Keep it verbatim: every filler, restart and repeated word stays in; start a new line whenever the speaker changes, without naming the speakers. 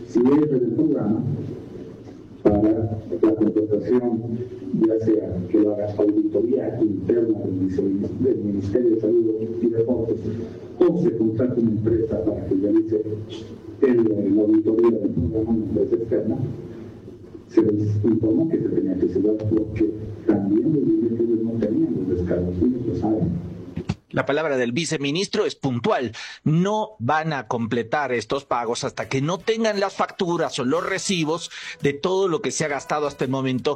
si entra del programa para la contratación, ya sea que lo haga auditoría interna del, del Ministerio de Salud y Deportes, o se contrata una empresa para que realice el, la auditoría del programa, una empresa externa, se les informó que se tenía que cerrar porque también los directivos no tenían los descargos, ellos lo saben.
La palabra del viceministro es puntual. No van a completar estos pagos hasta que no tengan las facturas o los recibos de todo lo que se ha gastado hasta el momento